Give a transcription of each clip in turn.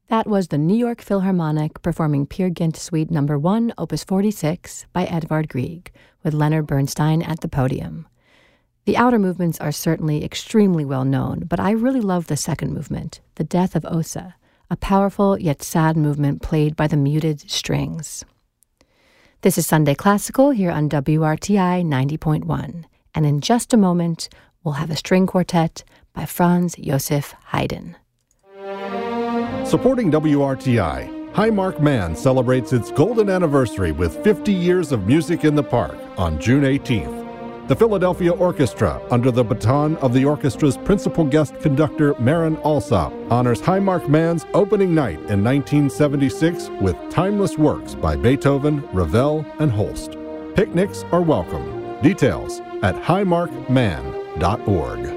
That was the New York Philharmonic performing Peer Gynt Suite No. 1, Opus 46 by Edvard Grieg, with Leonard Bernstein at the podium. The outer movements are certainly extremely well known, but I really love the second movement, The Death of Ossa, a powerful yet sad movement played by the muted strings. This is Sunday Classical here on WRTI 90.1, and in just a moment, we'll have a string quartet by Franz Josef Haydn. Supporting WRTI, Highmark Man celebrates its golden anniversary with 50 years of music in the park on June 18th. The Philadelphia Orchestra, under the baton of the orchestra's principal guest conductor Marin Alsop, honors Highmark Man's opening night in 1976 with timeless works by Beethoven, Ravel, and Holst. Picnics are welcome. Details at highmarkman.org.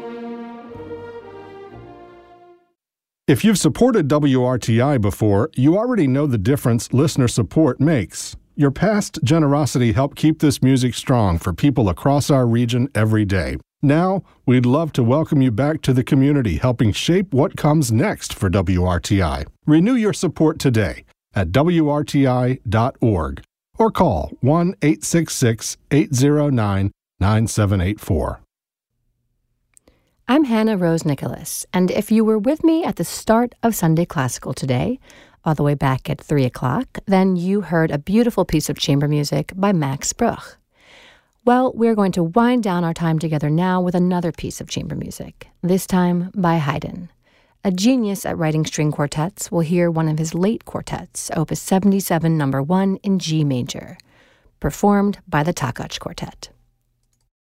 If you've supported WRTI before, you already know the difference listener support makes. Your past generosity helped keep this music strong for people across our region every day. Now, we'd love to welcome you back to the community, helping shape what comes next for WRTI. Renew your support today at WRTI.org or call 1-866-809-9784. I'm Hannah Rose Nicholas, and if you were with me at the start of Sunday Classical today, all the way back at 3 o'clock, then you heard a beautiful piece of chamber music by Max Bruch. Well, we're going to wind down our time together now with another piece of chamber music, this time by Haydn. A genius at writing string quartets, we'll hear one of his late quartets, Opus 77 No. 1 in G major, performed by the Takács Quartet.